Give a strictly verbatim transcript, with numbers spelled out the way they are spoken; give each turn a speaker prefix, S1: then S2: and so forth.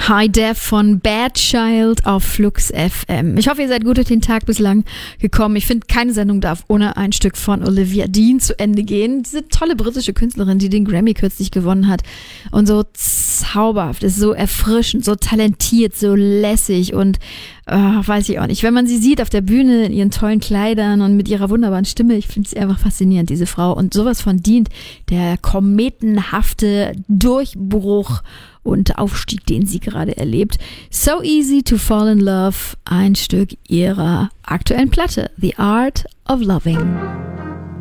S1: High Def von Bad Child auf Flux F M. Ich hoffe, ihr seid gut durch den Tag bislang gekommen. Ich finde, keine Sendung darf ohne ein Stück von Olivia Dean zu Ende gehen. Diese tolle britische Künstlerin, die den Grammy kürzlich gewonnen hat und so zauberhaft ist, so erfrischend, so talentiert, so lässig und äh, weiß ich auch nicht. Wenn man sie sieht auf der Bühne in ihren tollen Kleidern und mit ihrer wunderbaren Stimme, ich finde sie einfach faszinierend, diese Frau. Und sowas von dient der kometenhafte Durchbruch und Aufstieg, den sie gerade erlebt. So Easy to Fall in Love, ein Stück ihrer aktuellen Platte, The Art of Loving.